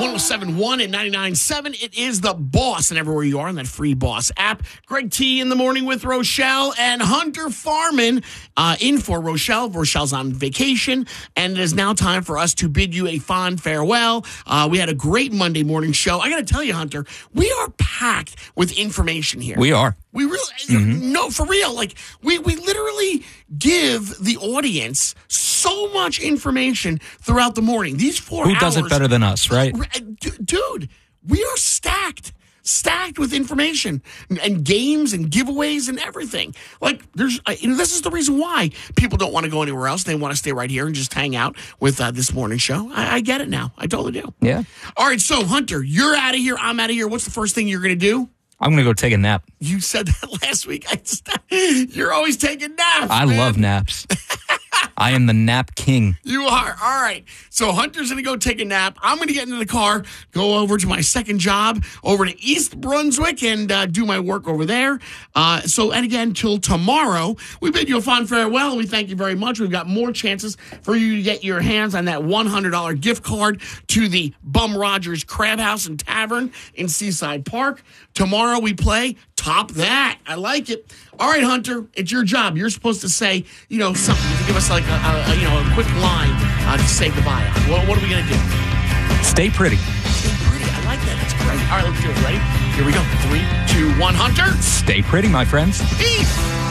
107.1 and 99.7. It is The Boss, and everywhere you are on that free Boss app. Greg T in the morning with Rochelle and Hunter Farman in for Rochelle. Rochelle's on vacation, and it is now time for us to bid you a fond farewell. We had a great Monday morning show. I got to tell you, Hunter, we are packed with information here. We are. We really, no, for real. Like, we literally give the audience so much information throughout the morning. These 4 hours. Who does it better than us, right? Dude, we are stacked with information and games and giveaways and everything. Like, there's, this is the reason why people don't want to go anywhere else. They want to stay right here and just hang out with this morning show. I get it now. I totally do. Yeah. All right, so Hunter, you're out of here. I'm out of here. What's the first thing you're going to do? I'm going to go take a nap. You said that last week. You're always taking naps. I love naps. I am the nap king. You are. All right. So Hunter's going to go take a nap. I'm going to get into the car, go over to my second job over to East Brunswick and do my work over there. And again, till tomorrow, we bid you a fond farewell. We thank you very much. We've got more chances for you to get your hands on that $100 gift card to the Bum Rogers Crab House and Tavern in Seaside Park. Tomorrow we play Top That. I like it. All right, Hunter, it's your job. You're supposed to say, something to give us like a quick line to say goodbye. What are we going to do? Stay pretty. Stay pretty. I like that. That's great. All right, let's do it. Ready? Here we go. 3, 2, 1. Hunter. Stay pretty, my friends. Peace.